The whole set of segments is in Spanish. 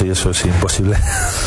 y eso es imposible.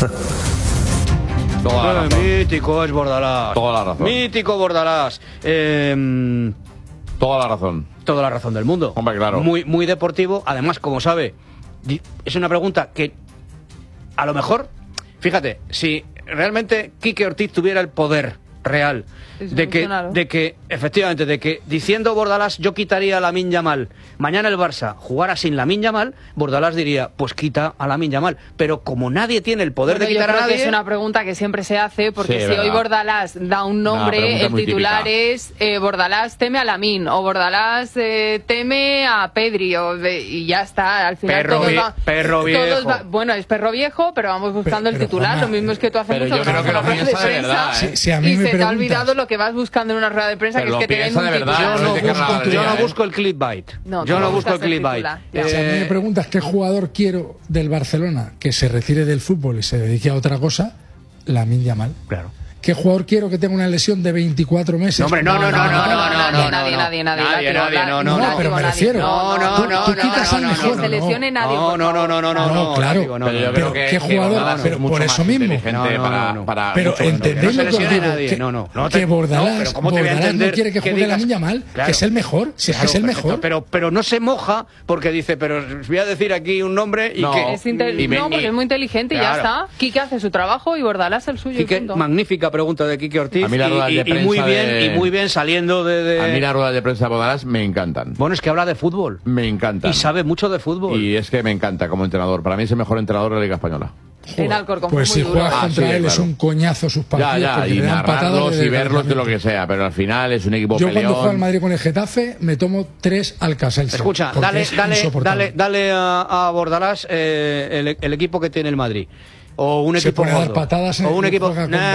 Mítico es Bordalás. Toda la razón. Mítico Bordalás. Toda la razón. Toda la razón del mundo. Hombre, claro. Muy deportivo. Además, como sabe, es una pregunta que a lo mejor, fíjate, si realmente Quique Ortiz tuviera el poder real de que efectivamente, de que diciendo Bordalás yo quitaría a Lamine Yamal, mañana el Barça jugara sin Lamine Yamal, Bordalás diría pues quita a Lamine Yamal, pero como nadie tiene el poder de quitar a nadie, que es una pregunta que siempre se hace, porque si hoy Bordalás da un nombre, el titular es Bordalás teme a Lamine o Bordalás teme a Pedri y ya está, al final perro viejo. Bueno, es perro viejo, pero vamos buscando el titular, lo mismo es que tú haces pero yo creo que lo piensa de verdad, si a mí y me se te ha preguntas, olvidado lo que vas buscando en una rueda de prensa, pero que es que te den un titular. Yo no busco el clickbait. Yo no busco el clickbait. Si a mí me preguntas qué jugador quiero del Barcelona que se retire del fútbol y se dedique a otra cosa, Lamine Yamal. Claro. ¿Qué jugador quiero que tenga una lesión de 24 meses? No, hombre, no. Nadie, no, pero me refiero. Tú quitas al mejor. Que se lesione nadie. No, claro. Pero yo creo que ¿qué jugador? Pero por eso mismo. Pero entendéis lo que os digo. Que Bordalás no quiere que juegue Lamine Yamal, que es el mejor. Si es que es el mejor. Pero no se moja porque dice, pero os voy a decir aquí un nombre y que... No, porque es muy inteligente y ya está. Quique hace su trabajo y Bordalás el suyo. Magnífica pregunta de Quique Ortiz. A mí la rueda de prensa y muy bien saliendo de... A mí las ruedas de prensa de Bordalás me encantan. Bueno, es que habla de fútbol. Me encantan. Y sabe mucho de fútbol. Y es que me encanta como entrenador. Para mí es el mejor entrenador de la Liga Española. En Alcorcón pues si juegas contra él es un coñazo sus partidos. Y narrarlos y verlos de lo que sea, pero al final es un equipo peleón. Yo cuando juego al Madrid con el Getafe me tomo 3 Alcacelser. Escucha, dale a Bordalás el equipo que tiene el Madrid. O un equipo gordo. Patadas o un equipo.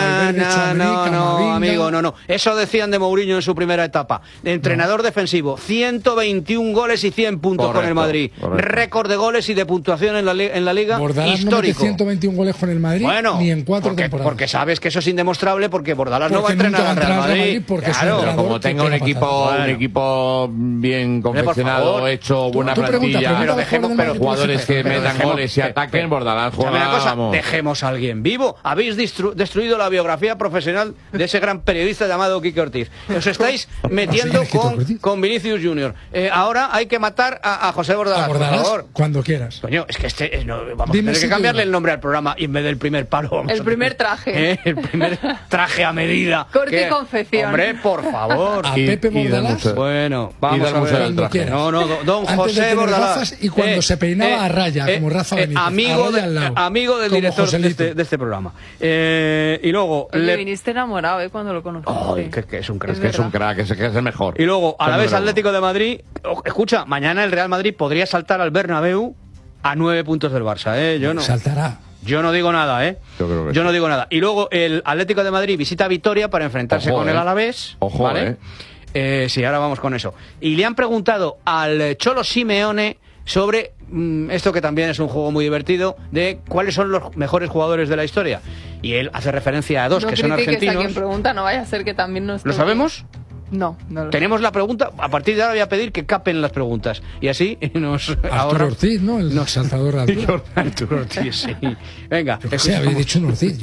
Amigo, no. Eso decían de Mourinho en su primera etapa. Entrenador defensivo, 121 goles y 100 puntos con el Madrid. Récord de goles y de puntuación en la Liga. Bordalás histórico. No mete 121 goles con el Madrid ni en 4 temporadas. Porque sabes que eso es indemostrable, porque Bordalás no va a entrenar al Real Madrid. Claro, como tenga un equipo bien confeccionado, hecho buena plantilla, pero jugadores que metan goles y ataquen, Bordalás juega. Dejemos a alguien vivo. Habéis destruido la biografía profesional de ese gran periodista llamado Quique Ortiz. Os estáis metiendo con Vinicius Junior. Ahora hay que matar a José Bordalás, por favor. Cuando quieras. Coño, es que vamos a tener que cambiarle el nombre al programa y en vez del primer palo. El primer traje. El primer traje a medida. Corte y confección. Hombre, por favor. A Pepe Bordalás. Bueno, vamos a ver. Don José Bordalás. Y cuando se peinaba a raya, como Rafa Benítez. Amigo del director de este programa. Y luego... viniste enamorado, cuando lo conocí. Que es un crack. Es un crack, es el mejor. Y luego, a la vez Atlético de Madrid... Escucha, mañana el Real Madrid podría saltar al Bernabéu a 9 puntos del Barça, Yo no... Saltará. Yo no digo nada, Yo no digo nada. Y luego el Atlético de Madrid visita Vitoria para enfrentarse con el Alavés. Ojo, ¿vale? Sí, ahora vamos con eso. Y le han preguntado al Cholo Simeone sobre esto, que también es un juego muy divertido, de cuáles son los mejores jugadores de la historia. Y él hace referencia a dos que son argentinos. A quien pregunta, no vaya a ser que también nos... ¿Lo sabemos? No lo Tenemos la pregunta. A partir de ahora voy a pedir que capen las preguntas. Y así nos... Arturo Ortiz, ¿no? El saltador de altura. Arturo Ortiz, sí. Venga. Habéis dicho un Ortiz.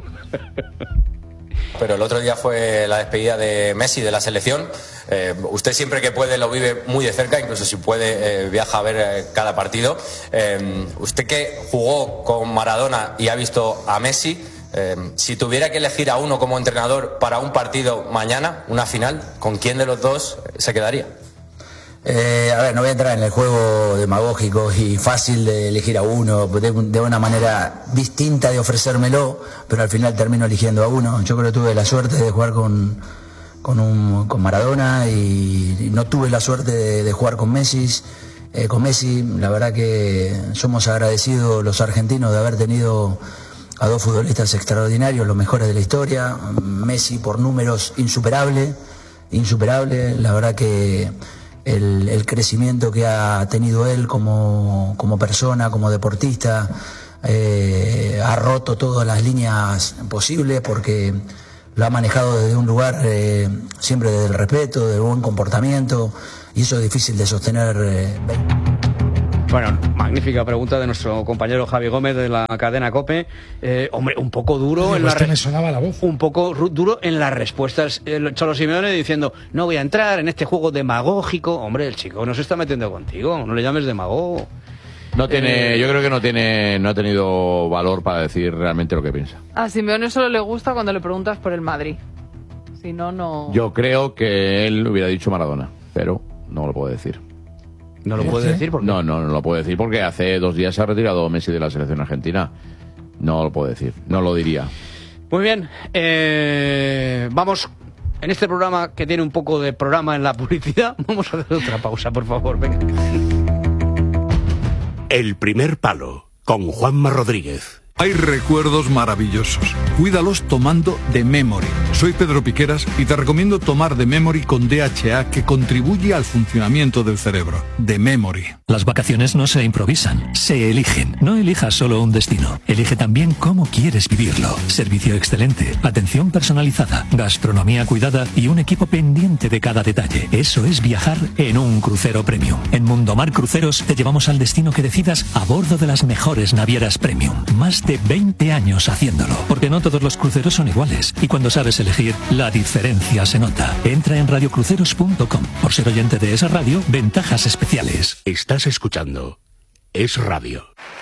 Pero el otro día fue la despedida de Messi de la selección. Usted siempre que puede lo vive muy de cerca, incluso si puede viaja a ver cada partido. Usted que jugó con Maradona y ha visto a Messi, si tuviera que elegir a uno como entrenador para un partido mañana, una final, ¿con quién de los dos se quedaría? A ver, no voy a entrar en el juego demagógico y fácil de elegir a uno, de una manera distinta de ofrecérmelo, pero al final termino eligiendo a uno. Yo creo que tuve la suerte de jugar con Maradona y no tuve la suerte de jugar con Messi. La verdad que somos agradecidos los argentinos de haber tenido a dos futbolistas extraordinarios, los mejores de la historia. Messi por números insuperable. La verdad que el crecimiento que ha tenido él como persona, como deportista, ha roto todas las líneas posibles, porque lo ha manejado desde un lugar siempre del respeto, del buen comportamiento, y eso es difícil de sostener. Bueno, magnífica pregunta de nuestro compañero Javi Gómez de la cadena COPE. Hombre, un poco duro me sonaba la voz. Un poco duro en las respuestas. El Cholo Simeone diciendo, no voy a entrar en este juego demagógico. Hombre, el chico no se está metiendo contigo, no le llames demagogo. No tiene, yo creo que no ha tenido valor para decir realmente lo que piensa. A Simeone solo le gusta cuando le preguntas por el Madrid. Si no, no. Yo creo que él hubiera dicho Maradona, pero no lo puedo decir. ¿No lo puede decir? ¿Por qué? No lo puedo decir porque hace 2 días se ha retirado Messi de la selección argentina. No lo puedo decir, no lo diría. Muy bien, vamos, en este programa que tiene un poco de programa en la publicidad, vamos a hacer otra pausa, por favor, venga. El primer palo, con Juanma Rodríguez. Hay recuerdos maravillosos. Cuídalos tomando The Memory. Soy Pedro Piqueras y te recomiendo tomar The Memory con DHA, que contribuye al funcionamiento del cerebro. The Memory. Las vacaciones no se improvisan, se eligen. No elijas solo un destino, elige también cómo quieres vivirlo. Servicio excelente, atención personalizada, gastronomía cuidada y un equipo pendiente de cada detalle. Eso es viajar en un crucero premium. En Mundomar Cruceros te llevamos al destino que decidas a bordo de las mejores navieras premium. Más de 20 años haciéndolo, porque no todos los cruceros son iguales, y cuando sabes elegir, la diferencia se nota. Entra en radiocruceros.com. Por ser oyente de esa radio, ventajas especiales. Estás escuchando Es Radio.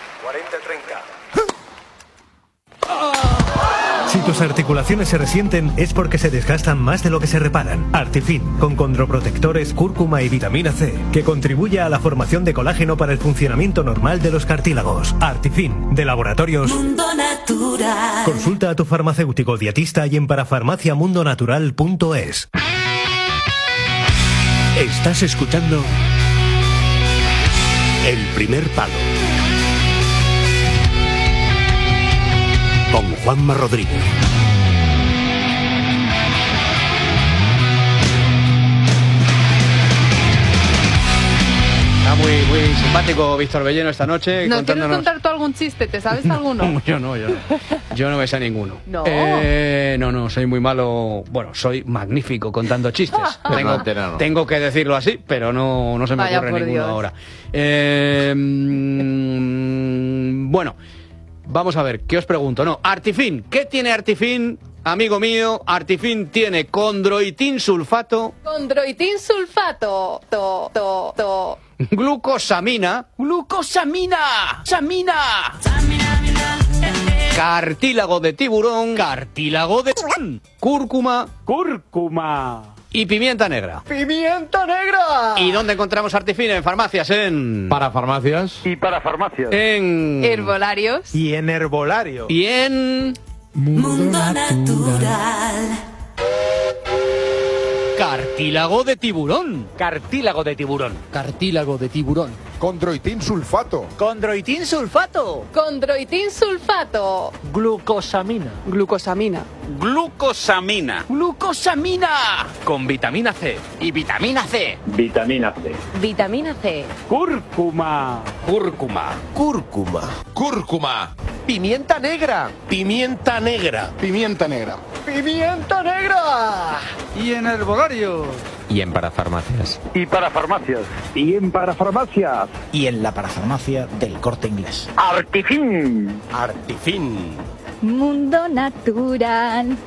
40-30. Si tus articulaciones se resienten es porque se desgastan más de lo que se reparan. Artifin, con condroprotectores, cúrcuma y vitamina C, que contribuye a la formación de colágeno para el funcionamiento normal de los cartílagos. Artifin, de Laboratorios Mundo Natural. Consulta a tu farmacéutico dietista y en parafarmaciamundonatural.es. Estás escuchando El primer palo, con Juanma Rodríguez. Está muy simpático Víctor Belleno esta noche. ¿No quieres contar tú algún chiste? ¿Te sabes alguno? Yo no me sé ninguno. No. No, soy muy malo. Bueno, soy magnífico contando chistes. Tengo que decirlo así, pero no se me ocurre ninguno Dios. Ahora. Bueno. Vamos a ver, ¿qué os pregunto? No, Artifin, ¿qué tiene Artifin? Amigo mío, Artifin tiene condroitin sulfato. Condroitin sulfato. Glucosamina. Cartílago de tiburón. Cúrcuma. Y pimienta negra. ¡Pimienta negra! ¿Y dónde encontramos Artifin? En farmacias, en... Parafarmacias. Y parafarmacias. En... Herbolarios. Y en herbolario. Y en... Mundo Natural. Cartílago de tiburón. Condroitin sulfato. Glucosamina. Con vitamina C. Y vitamina C. Cúrcuma. Pimienta negra. Y en herbolarios. Y en parafarmacias. Y en parafarmacias. Y en la parafarmacia del Corte Inglés. Artifin. Mundo Natural.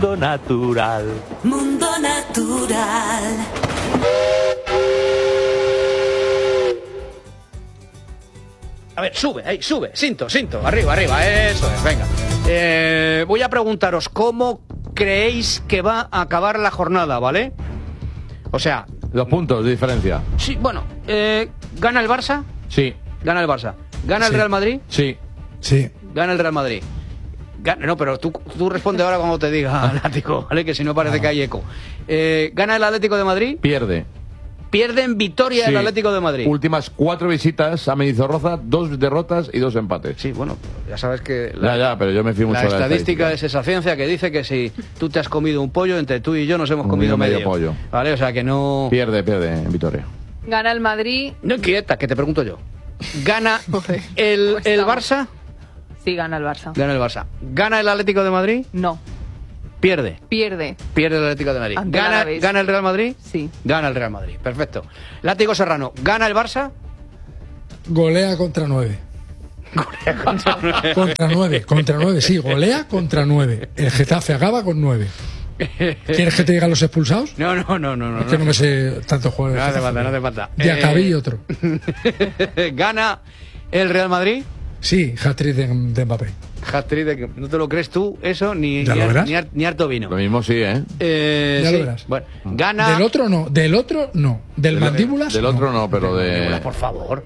A ver, sube, cinto, arriba, eso es, venga. Voy a preguntaros cómo creéis que va a acabar la jornada, ¿vale? O sea... 2 puntos de diferencia. Sí, bueno, ¿gana el Barça? Sí. ¿Gana el Barça? ¿Gana el Real Madrid? Sí. ¿Gana el Real Madrid? No, pero tú responde ahora cuando te diga Atlético, ¿vale? Que si no parece que hay eco. ¿Gana el Atlético de Madrid? Pierde en Vitoria el Atlético de Madrid. Últimas 4 visitas a Mendizorroza, 2 derrotas y 2 empates. Sí, bueno, ya sabes que... pero yo me fío mucho de la estadística es esa ciencia que dice que si tú te has comido un pollo, entre tú y yo nos hemos comido medio pollo. Vale, o sea que no... Pierde en Vitoria. Gana el Madrid. No inquieta, que te pregunto yo. ¿Gana el Barça? Sí, gana el Barça. Gana el Barça. ¿Gana el Atlético de Madrid? No. Pierde el Atlético de Madrid. ¿Gana el Real Madrid? Sí. Gana el Real Madrid, perfecto. Látigo Serrano, ¿gana el Barça? golea contra 9. Contra 9, sí, golea contra 9. El Getafe acaba con 9. ¿Quieres que te digan los expulsados? No. Es que no me sé tantos jugadores. No hace falta. Diacabí y otro. ¿Gana el Real Madrid? Sí, hat-trick de Mbappé. Hat-trick ¿no te lo crees tú eso? Ni harto vino. Lo mismo sí, ya lo verás. Bueno, gana... Del otro no. Del mandíbulas Del otro no, pero de... Por favor.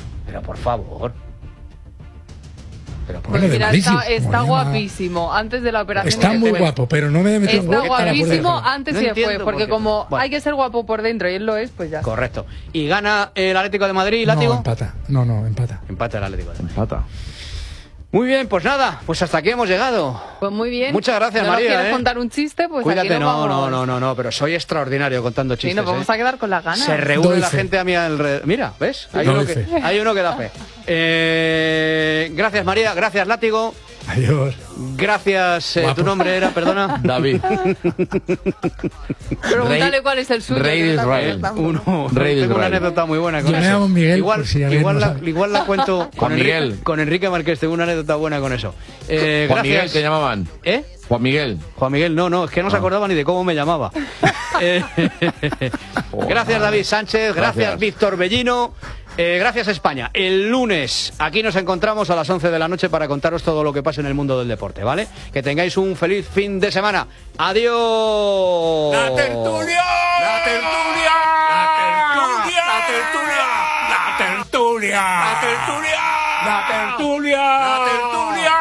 Está guapísimo. Antes de la operación. Está muy guapo, pero no me metido en Está guapísimo antes y después. Porque como hay que ser guapo por dentro y él lo es, pues ya. Correcto. ¿Y gana el Atlético de Madrid, Látigo? Empata. Empata el Atlético de Madrid. Empata. Muy bien, pues nada, pues hasta aquí hemos llegado. Pues muy bien. Muchas gracias, ¿No María. ¿Quieres contar un chiste? Pues cuídate, aquí no, pero soy extraordinario contando chistes. Sí, nos vamos a quedar con las ganas. Se reúne la gente a mi alrededor. Mira, ¿ves? Hay uno que da fe. Gracias, María, gracias, Látigo. Adiós. Gracias, tu nombre era, perdona. David. Pregúntale cuál es el suyo. Rey de Israel. Tengo una anécdota muy buena con eso. Miguel, igual la cuento con Miguel. Con Enrique Márquez. Tengo una anécdota buena con eso. Juan Miguel te llamaban. Juan Miguel, no, es que no se acordaba ni de cómo me llamaba. Gracias, David Sánchez. Gracias. Víctor Bellino. Gracias, España. El lunes aquí nos encontramos a las 11 de la noche para contaros todo lo que pasa en el mundo del deporte, ¿vale? Que tengáis un feliz fin de semana. ¡Adiós! ¡La tertulia! ¡La tertulia! ¡La tertulia! ¡La tertulia! ¡La tertulia! ¡La tertulia! ¡La tertulia! ¡La tertulia!